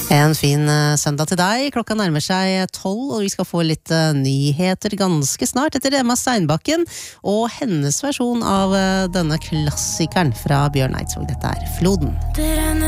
En fin søndag til deg. Klokka nærmer seg 12, og vi skal få litt nyheter ganske snart etter Emma Steinbakken og hennes versjon av denne klassikeren fra Bjørn Eidsvåg. Dette er Floden.